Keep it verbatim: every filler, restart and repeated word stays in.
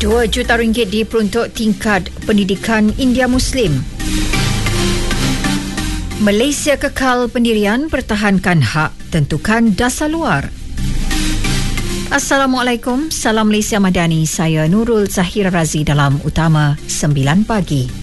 dua juta ringgit diperuntuk tingkat pendidikan India Muslim. Malaysia kekal pendirian, pertahankan hak, tentukan dasar luar. Assalamualaikum, salam Malaysia Madani. Saya Nurul Zahira Razi dalam Utama sembilan pagi.